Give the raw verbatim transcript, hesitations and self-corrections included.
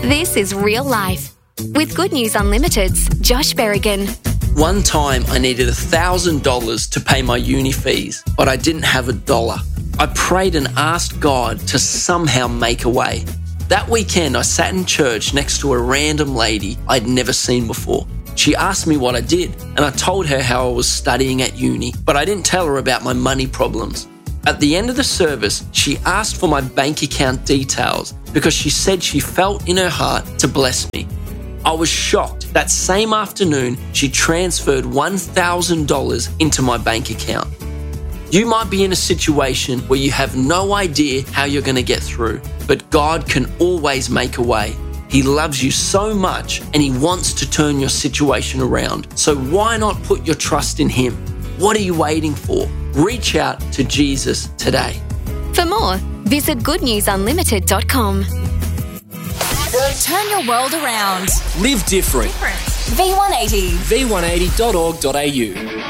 This is Real Life with Good News Unlimited's Josh Berrigan. One time I needed one thousand dollars to pay my uni fees, but I didn't have a dollar. I prayed and asked God to somehow make a way. That weekend I sat in church next to a random lady I'd never seen before. She asked me what I did, and I told her how I was studying at uni, but I didn't tell her about my money problems. At the end of the service, she asked for my bank account details because she said she felt in her heart to bless me. I was shocked. That same afternoon, she transferred one thousand dollars into my bank account. You might be in a situation where you have no idea how you're going to get through, but God can always make a way. He loves you so much and He wants to turn your situation around. So why not put your trust in Him? What are you waiting for? Reach out to Jesus today. For more, visit good news unlimited dot com. Turn your world around. Live different. V one eighty. v one eighty dot org dot a u